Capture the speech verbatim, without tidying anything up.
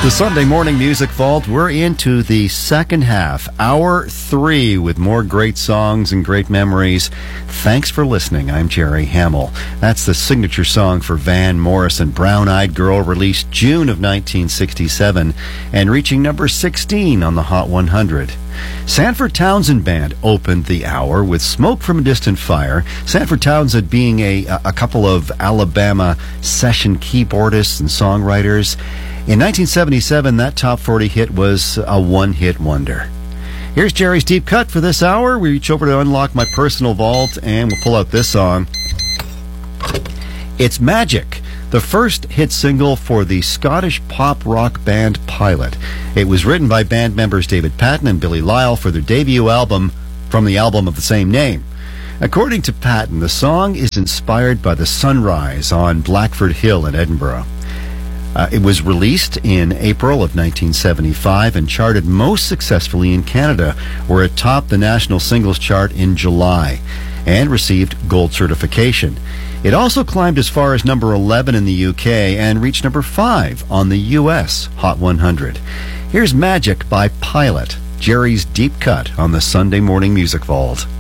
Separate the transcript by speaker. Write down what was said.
Speaker 1: The Sunday Morning Music Vault, we're into the second half, hour three, with more great songs and great memories. Thanks for listening. I'm Jerry Hamill. That's the signature song for Van Morrison, Brown Eyed Girl, released June of nineteen sixty-seven and reaching number sixteen on the Hot one hundred. Sanford Townsend Band opened the hour with Smoke from a Distant Fire. Sanford Townsend being a, a couple of Alabama session keyboardists and songwriters. In nineteen seventy-seven, that top forty hit was a one-hit wonder. Here's Jerry's Deep Cut for this hour. We reach over to unlock my personal vault, and we'll pull out this song. It's Magic, the first hit single for the Scottish pop rock band Pilot. It was written by band members David Patten and Billy Lyle for their debut album from the album of the same name. According to Patten, the song is inspired by the sunrise on Blackford Hill in Edinburgh. Uh, it was released in April of nineteen seventy-five and charted most successfully in Canada, where it topped the national singles chart in July and received gold certification. It also climbed as far as number eleven in the U K and reached number five on the U S Hot one hundred. Here's Magic by Pilot, Jerry's Deep Cut on the Sunday Morning Music Vault.